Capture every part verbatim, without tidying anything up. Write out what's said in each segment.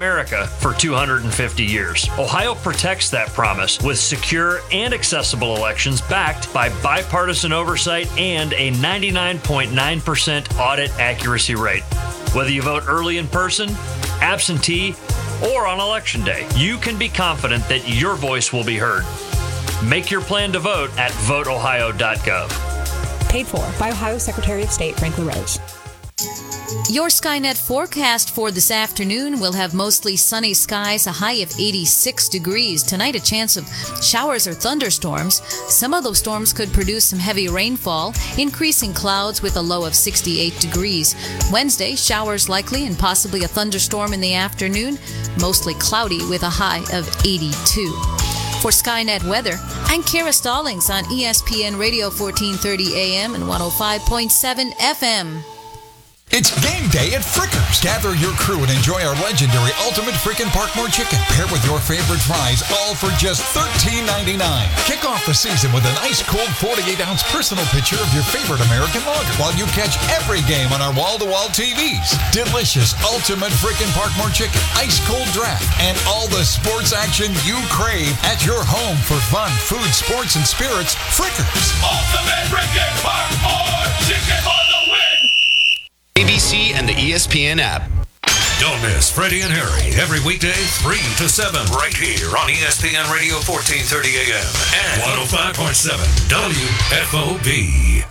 America for two hundred fifty years. Ohio protects that promise with secure and accessible elections backed by bipartisan oversight and a ninety-nine point nine percent audit accuracy rate. Whether you vote early in person, absentee, or on Election Day, you can be confident that your voice will be heard. Make your plan to vote at vote ohio dot gov. Paid for by Ohio Secretary of State Frank LaRose. Your Skynet forecast for this afternoon will have mostly sunny skies, a high of eighty-six degrees. Tonight, a chance of showers or thunderstorms. Some of those storms could produce some heavy rainfall, increasing clouds with a low of sixty-eight degrees. Wednesday, showers likely and possibly a thunderstorm in the afternoon, mostly cloudy with a high of eighty-two. For Skynet Weather, I'm Kara Stallings on E S P N Radio fourteen thirty A M and one oh five point seven F M. It's game day at Frickers. Gather your crew and enjoy our legendary Ultimate Frickin' Parkmore Chicken, paired with your favorite fries, all for just thirteen ninety-nine. Kick off the season with an ice-cold forty-eight ounce personal picture of your favorite American lager while you catch every game on our wall-to-wall T Vs. Delicious Ultimate Frickin' Parkmore Chicken, ice-cold draft, and all the sports action you crave at your home for fun, food, sports, and spirits. Frickers. Ultimate Frickin' Parkmore Chicken for the win! A B C and the E S P N app. Don't miss Freddie and Harry every weekday, three to seven, right here on E S P N Radio fourteen thirty A M and one oh five point seven W F O B.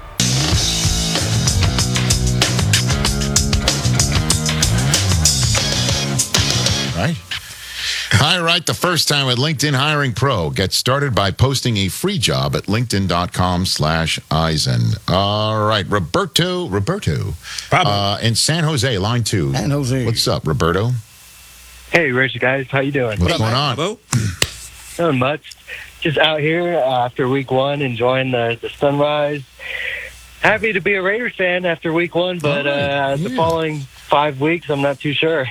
Right. All right, the first time at LinkedIn Hiring Pro. Get started by posting a free job at linkedin.com slash Eisen. All right, Roberto, Roberto, uh, in San Jose, line two. San Jose. What's up, Roberto? Hey, Rich, guys. How you doing? What's going on? Not much. Just out here uh, after week one, enjoying the, the sunrise. Happy to be a Raiders fan after week one, but uh, yeah. the following five weeks, I'm not too sure.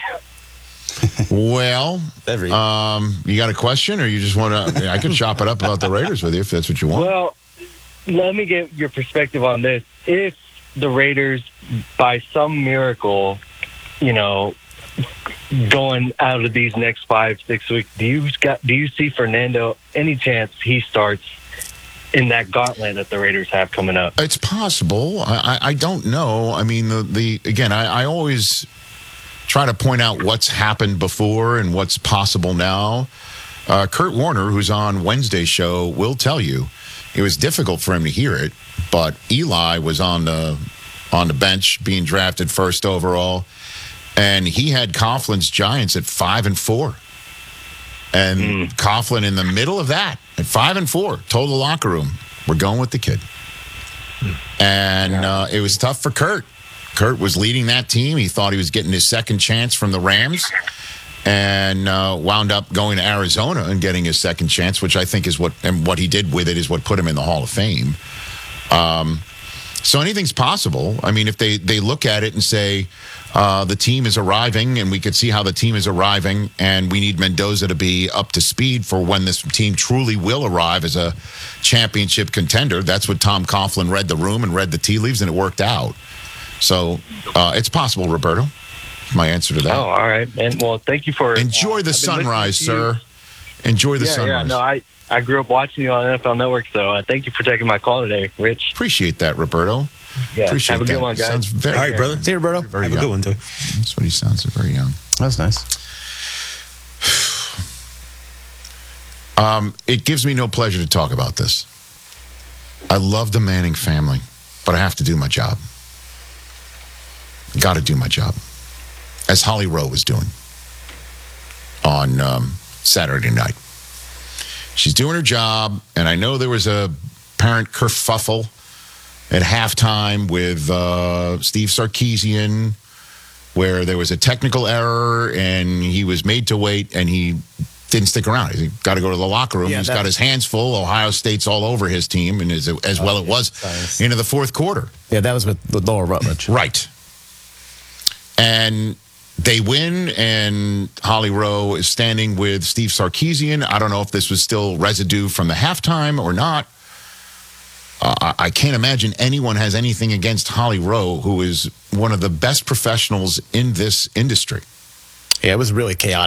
Well, um, you got a question, or you just want to? I can chop it up about the Raiders with you if that's what you want. Well, let me get your perspective on this. If the Raiders, by some miracle, you know, going out of these next five, six weeks, do you got? Do you see Fernando any chance he starts in that gauntlet that the Raiders have coming up? It's possible. I, I, I don't know. I mean, the, the again, I, I always try to point out what's happened before and what's possible now. Uh, Kurt Warner, who's on Wednesday's show, will tell you it was difficult for him to hear it, but Eli was on the on the bench being drafted first overall, and he had Coughlin's Giants at five and four. And mm. Coughlin in the middle of that at five and four told the locker room, "We're going with the kid." Mm. And uh, it was tough for Kurt. Kurt was leading that team. He thought he was getting his second chance from the Rams, and uh, wound up going to Arizona and getting his second chance, which I think is what and what he did with it is what put him in the Hall of Fame. Um, so anything's possible. I mean, if they, they look at it and say uh, the team is arriving, and we could see how the team is arriving, and we need Mendoza to be up to speed for when this team truly will arrive as a championship contender. That's what Tom Coughlin read the room and read the tea leaves, and it worked out. So uh, it's possible, Roberto. My answer to that. Oh, all right. And well, thank you for enjoy uh, the sunrise, sir. Enjoy the yeah, sunrise. Yeah, no, I, I grew up watching you on N F L Network, so uh, thank you for taking my call today, Rich. Appreciate that, Roberto. Yeah, Appreciate have a good that. one, guys. Sounds very, all right, brother. See you, Roberto. Very have young. a good one, too. That's what he sounds. Very young. That's nice. Um, it gives me no pleasure to talk about this. I love the Manning family, but I have to do my job. Got to do my job, as Holly Rowe was doing on um, Saturday night. She's doing her job, and I know there was a apparent kerfuffle at halftime with uh, Steve Sarkisian, where there was a technical error, and he was made to wait, and he didn't stick around. He got to go to the locker room. Yeah, He's got his hands full. Ohio State's all over his team, and as, as well it was nice. into the fourth quarter. Yeah, that was with the Lower Rutledge. Right. And they win, and Holly Rowe is standing with Steve Sarkisian. I don't know if this was still residue from the halftime or not. Uh, I can't imagine anyone has anything against Holly Rowe, who is one of the best professionals in this industry. Yeah, it was really chaotic.